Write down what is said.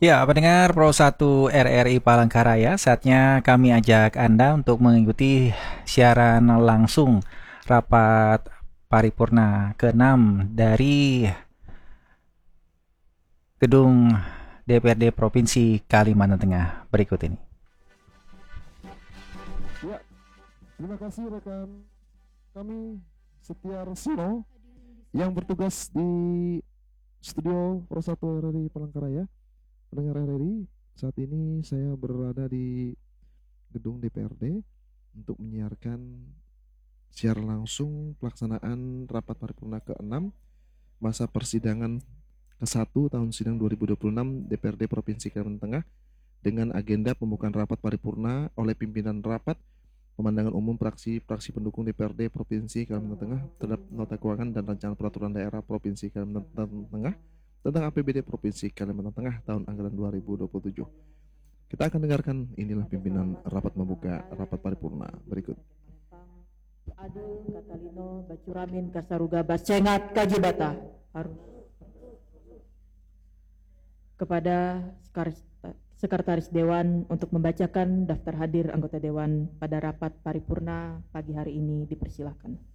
Ya, pendengar Pro 1 RRI Palangkaraya, saatnya kami ajak Anda untuk mengikuti siaran langsung rapat paripurna ke-6 dari gedung DPRD Provinsi Kalimantan Tengah berikut ini. Ya, terima kasih rekan kami Setia Resino yang bertugas di studio Pro 1 RRI Palangkaraya. Pendengar RRI, saat ini saya berada di gedung DPRD untuk menyiarkan siar langsung pelaksanaan rapat paripurna ke-6 masa persidangan ke-1 tahun sidang 2026 DPRD Provinsi Kalimantan Tengah dengan agenda pembukaan rapat paripurna oleh pimpinan rapat pemandangan umum fraksi-fraksi pendukung DPRD Provinsi Kalimantan Tengah terhadap nota keuangan dan rancangan peraturan daerah Provinsi Kalimantan Tengah tentang APBD Provinsi Kalimantan Tengah tahun anggaran 2027. Kita akan dengarkan inilah pimpinan rapat membuka rapat paripurna berikut. Adul Katalino Bacuramin Kasaruga Basengat Kajibata harus kepada Sekretaris Dewan untuk membacakan daftar hadir anggota Dewan pada rapat paripurna pagi hari ini, dipersilahkan.